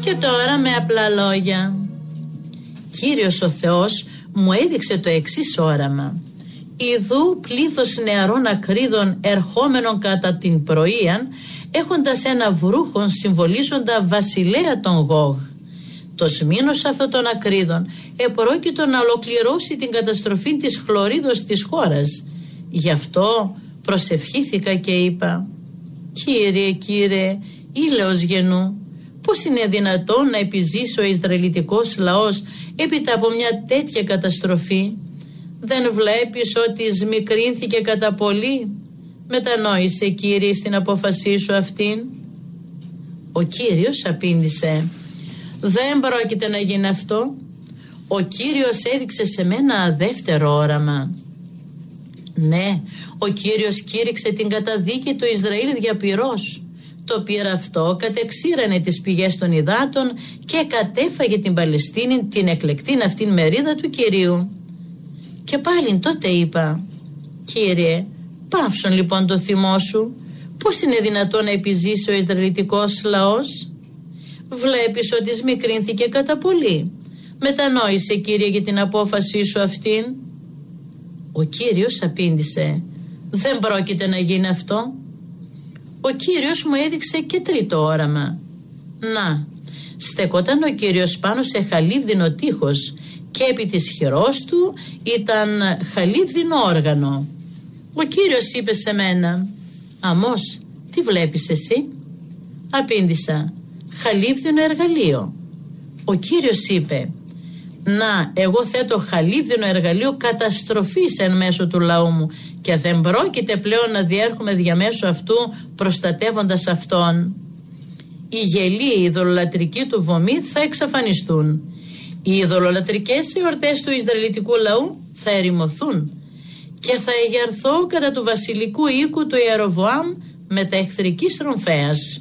Και τώρα με απλά λόγια. Κύριος ο Θεός μου έδειξε το εξής όραμα. Ιδού πλήθος νεαρών ακρίδων ερχόμενων κατά την πρωίαν, έχοντας ένα βρούχον συμβολίζοντα βασιλέα των Γόγ. Το σμήνος αυτών των ακρίδων επρόκειτο να ολοκληρώσει την καταστροφή της χλωρίδος της χώρας. Γι' αυτό προσευχήθηκα και είπα: Κύριε, ήλαιος γενού, πώς είναι δυνατόν να επιζήσει ο Ισραηλιτικός λαός έπειτα από μια τέτοια καταστροφή? Δεν βλέπεις ότι σμικρύνθηκε κατά πολύ? Μετανόησε, Κύριε, στην απόφασή σου αυτήν. Ο Κύριος απήντησε: δεν πρόκειται να γίνει αυτό. Ο Κύριος έδειξε σε μένα δεύτερο όραμα. Ναι, ο Κύριος κήρυξε την καταδίκη του Ισραήλ δια πυρός. Το πύρα αυτό κατεξήρανε τις πηγές των υδάτων και κατέφαγε την Παλαιστίνη, την εκλεκτήν αυτήν μερίδα του Κυρίου. Και πάλιν τότε είπα: Κύριε, πάυσον λοιπόν το θυμό σου. Πώς είναι δυνατόν να επιζήσει ο Ισραηλιτικός λαός? Βλέπεις ότι σμικρύνθηκε κατά πολύ. Μετανόησε, Κύριε, για την απόφασή σου αυτήν. Ο Κύριος απήντησε: δεν πρόκειται να γίνει αυτό. Ο Κύριος μου έδειξε και τρίτο όραμα. Να, στεκόταν ο Κύριος πάνω σε χαλίβδινο τείχος και επί της χειρός του ήταν χαλίβδινο όργανο. Ο Κύριος είπε σε μένα: Αμώς, τι βλέπεις εσύ? Απήντησα: χαλίβδινο εργαλείο. Ο Κύριος είπε: να, εγώ θέτω χαλίβδινο εργαλείο καταστροφής εν μέσω του λαού μου και δεν πρόκειται πλέον να διέρχομαι διαμέσου αυτού προστατεύοντας αυτόν. Οι γελοί, οι ειδωλολατρικοί του βωμοί θα εξαφανιστούν. Οι ειδωλολατρικές εορτές του Ισραηλιτικού λαού θα ερημωθούν και θα εγερθώ κατά του βασιλικού οίκου του Ιεροβοάμ με τα εχθρικής τρομφέας.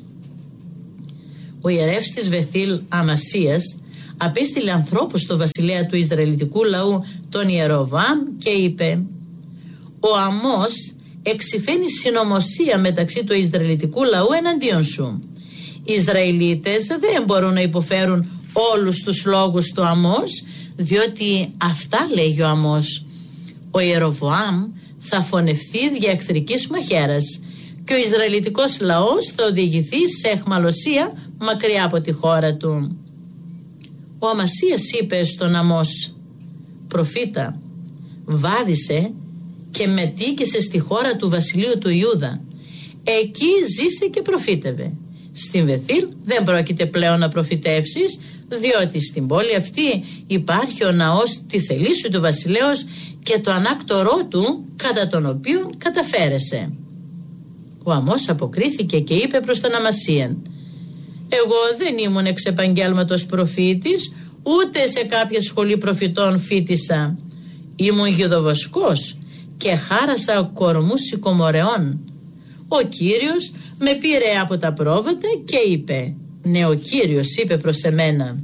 Ο ιερεύς της Βεθήλ Αμασίας απέστειλε ανθρώπους στο βασιλέα του Ισραηλιτικού λαού τον Ιεροβοάμ και είπε: ο Αμώς εξυφαίνει συνωμοσία μεταξύ του Ισραηλιτικού λαού εναντίον σου. Οι Ισραηλίτες δεν μπορούν να υποφέρουν όλους τους λόγους του Αμώς, διότι αυτά λέγει ο Αμώς. Ο Ιεροβοάμ θα φωνευθεί δια εχθρικής μαχαίρας και ο Ισραηλιτικός λαός θα οδηγηθεί σε αιχμαλωσία μακριά από τη χώρα του. Ο Αμασίας είπε στον Αμώς: προφήτα, βάδισε και μετήκησε στη χώρα του βασιλείου του Ιούδα. Εκεί ζήσε και προφήτευε. Στην Βεθήλ δεν πρόκειται πλέον να προφητεύσεις, διότι στην πόλη αυτή υπάρχει ο ναός τη θελήσου του βασιλέως και το ανάκτορό του, κατά τον οποίο καταφέρεσαι. Ο Αμώς αποκρίθηκε και είπε προς τον Αμασίαν: εγώ δεν ήμουν εξ επαγγέλματος προφήτης, ούτε σε κάποια σχολή προφητών φίτησα. Ήμουν γεδοβοσκός και χάρασα κορμούς σικομορεών. Ο Κύριος με πήρε από τα πρόβατα και είπε: ναι, ο Κύριος είπε προς εμένα: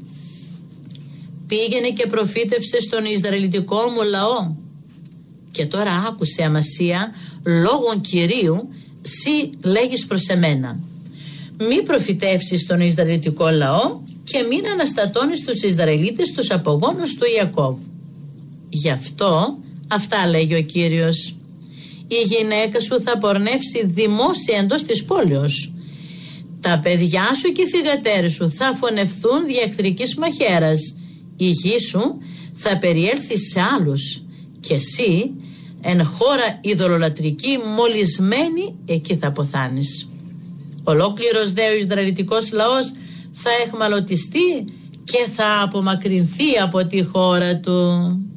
πήγαινε και προφήτευσε στον Ισραηλιτικό μου λαό. Και τώρα άκουσε, Αμασία, λόγων Κυρίου, σύ λέγεις προς εμένα: μη προφητεύσεις στον Ισραηλιτικό λαό και μην αναστατώνεις τους Ισραηλίτες τους απογόνους του Ιακώβ. Γι' αυτό αυτά λέγει ο Κύριος: η γυναίκα σου θα πορνεύσει δημόσια εντός της πόλεως. Τα παιδιά σου και οι θυγατέρες σου θα φωνευθούν δια εχθρικής μαχαίρας. Η γη σου θα περιέλθει σε άλλους και εσύ εν χώρα ειδωλολατρική μολυσμένη εκεί θα αποθάνεις. Ολόκληρος δε ο Ισραηλιτικός λαός θα εχμαλωτιστεί και θα απομακρυνθεί από τη χώρα του.